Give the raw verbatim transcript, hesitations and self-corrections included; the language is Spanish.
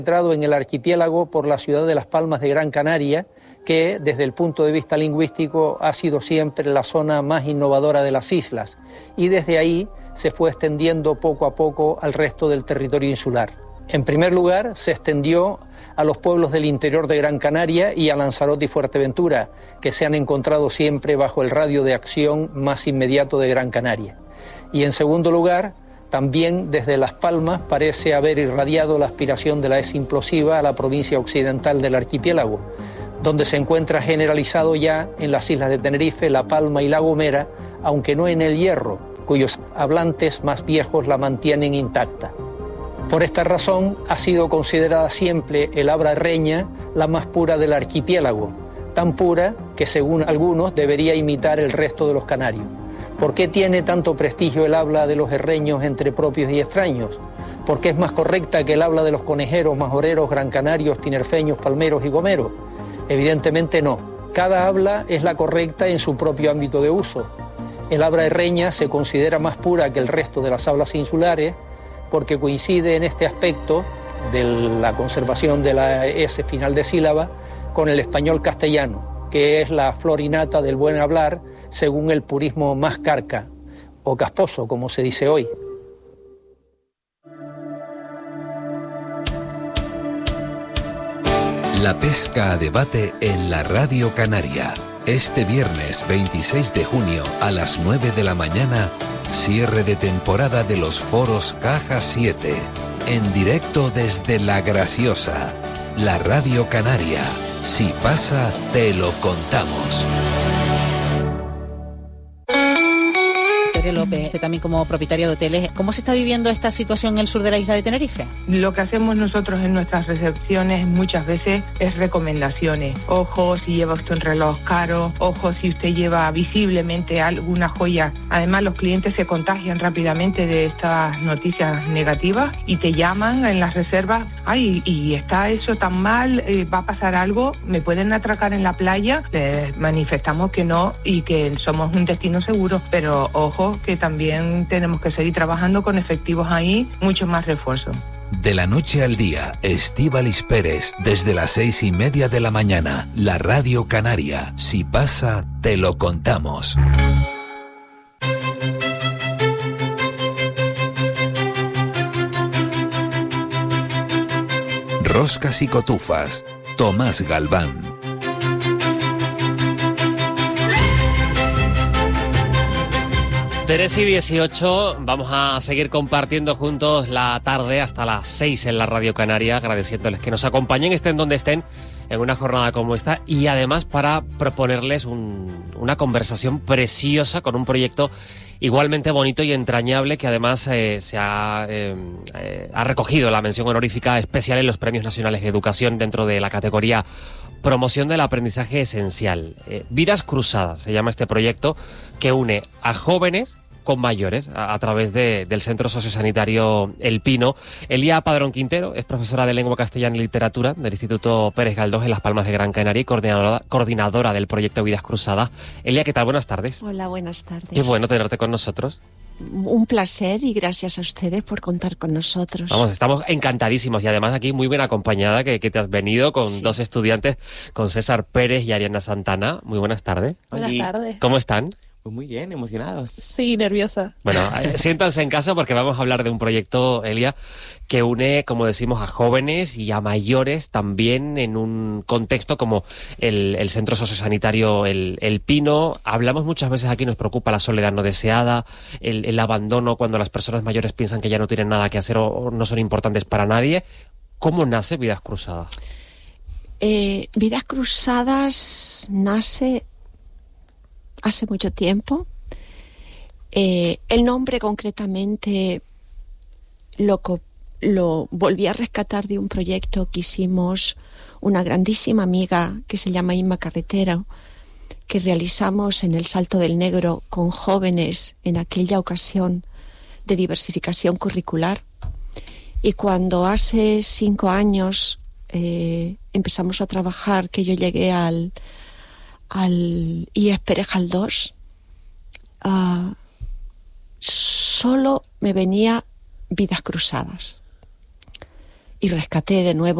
Entrado en el archipiélago por la ciudad de Las Palmas de Gran Canaria, que desde el punto de vista lingüístico ha sido siempre la zona más innovadora de las islas, y desde ahí se fue extendiendo poco a poco al resto del territorio insular. En primer lugar, se extendió a los pueblos del interior de Gran Canaria y a Lanzarote y Fuerteventura, que se han encontrado siempre bajo el radio de acción más inmediato de Gran Canaria. Y en segundo lugar, también desde Las Palmas parece haber irradiado la aspiración de la ESA implosiva a la provincia occidental del archipiélago, donde se encuentra generalizado ya en las islas de Tenerife, La Palma y La Gomera, aunque no en el Hierro, cuyos hablantes más viejos la mantienen intacta. Por esta razón ha sido considerada siempre el habla herreña la más pura del archipiélago, tan pura que según algunos debería imitar el resto de los canarios. ¿Por qué tiene tanto prestigio el habla de los herreños entre propios y extraños? ¿Por qué es más correcta que el habla de los conejeros, majoreros, gran canarios, tinerfeños, palmeros y gomeros? Evidentemente no. Cada habla es la correcta en su propio ámbito de uso. El habla herreña se considera más pura que el resto de las hablas insulares porque coincide en este aspecto de la conservación de la S final de sílaba con el español castellano, que es la flor innata del buen hablar, según el purismo más carca, o casposo, como se dice hoy. La pesca a debate en la Radio Canaria. Este viernes veintiséis de junio a las nueve de la mañana, cierre de temporada de los foros Caja siete. En directo desde La Graciosa. La Radio Canaria. Si pasa, te lo contamos. López, también como propietaria de hoteles, ¿cómo se está viviendo esta situación en el sur de la isla de Tenerife? Lo que hacemos nosotros en nuestras recepciones muchas veces es recomendaciones. Ojo si lleva usted un reloj caro, ojo si usted lleva visiblemente alguna joya. Además, los clientes se contagian rápidamente de estas noticias negativas y te llaman en las reservas. Ay, y está eso tan mal, eh, va a pasar algo, me pueden atracar en la playa. Les manifestamos que no y que somos un destino seguro, pero ojo que también tenemos que seguir trabajando con efectivos ahí, mucho más refuerzo. De la noche al día, Estíbaliz Pérez, desde las seis y media de la mañana, la Radio Canaria. Si pasa, te lo contamos. Roscas y cotufas, Tomás Galván. tres y dieciocho, vamos a seguir compartiendo juntos la tarde hasta las seis en la Radio Canaria, agradeciéndoles que nos acompañen, estén donde estén, en una jornada como esta, y además para proponerles un, una conversación preciosa con un proyecto igualmente bonito y entrañable que además eh, se ha, eh, eh, ha recogido la mención honorífica especial en los Premios Nacionales de Educación dentro de la categoría Promoción del Aprendizaje Esencial. Eh, Vidas Cruzadas se llama este proyecto, que une a jóvenes con mayores a, a través de, del Centro Sociosanitario El Pino. Elía Padrón Quintero es profesora de Lengua Castellana y Literatura del Instituto Pérez Galdós en Las Palmas de Gran Canaria y coordinadora, coordinadora del proyecto Vidas Cruzadas. Elía, ¿qué tal? Buenas tardes. Hola, buenas tardes. Qué bueno tenerte con nosotros. Un placer y gracias a ustedes por contar con nosotros. Vamos, estamos encantadísimos y además aquí muy bien acompañada que, que te has venido con Sí. dos estudiantes, con César Pérez y Ariana Santana. Muy buenas tardes. Buenas tardes. ¿Cómo están? Pues muy bien, emocionados. Sí, nerviosa. Bueno, eh, siéntanse en casa porque vamos a hablar de un proyecto, Elia, que une, como decimos, a jóvenes y a mayores también en un contexto como el, el Centro Sociosanitario el, el Pino. Hablamos muchas veces aquí, nos preocupa la soledad no deseada, el, el abandono cuando las personas mayores piensan que ya no tienen nada que hacer o, o no son importantes para nadie. ¿Cómo nace Vidas Cruzadas? Eh, Vidas Cruzadas nace hace mucho tiempo. Eh, el nombre concretamente lo, co- lo volví a rescatar de un proyecto que hicimos una grandísima amiga que se llama Inma Carretera, que realizamos en el Salto del Negro con jóvenes en aquella ocasión de diversificación curricular. Y cuando hace cinco años eh, empezamos a trabajar, que yo llegué al al I E S Pérez Galdós, uh, solo me venía Vidas Cruzadas. y rescaté de nuevo